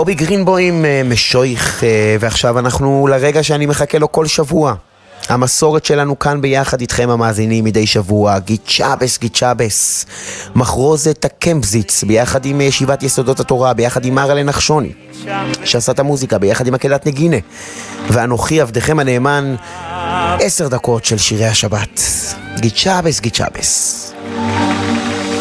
קובי גרינבוים משויך, ועכשיו אנחנו לרגע שאני מחכה לו כל שבוע. המסורת שלנו כאן ביחד איתכם המאזינים מדי שבוע, גיד שבס, מחרוזת הקמפזיץ, ביחד עם ישיבת יסודות התורה, ביחד עם מרלה נחשוני, שעשה את המוזיקה, ביחד עם הקהלת נגינה, ואנוכי עבדכם הנאמן, 10 דקות של שירי השבת. גיד שבס.